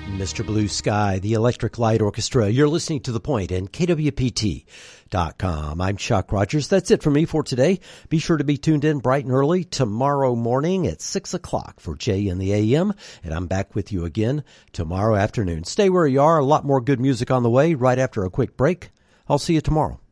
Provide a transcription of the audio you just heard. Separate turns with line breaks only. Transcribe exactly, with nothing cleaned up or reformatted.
Mister Blue Sky, the Electric Light Orchestra. You're listening to The Point and K W P T dot com. I'm Chuck Rogers. That's it for me for today. Be sure to be tuned in bright and early tomorrow morning at six o'clock for Jay in the A M, and I'm back with you again tomorrow afternoon. Stay where you are. A lot more good music on the way right after a quick break. I'll see you tomorrow.